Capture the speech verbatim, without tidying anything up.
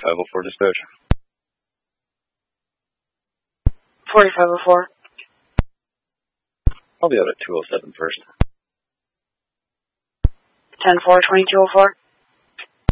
forty-five oh four dispatch. forty-five oh four. I'll be out at two oh seven first. ten four, twenty-two oh four.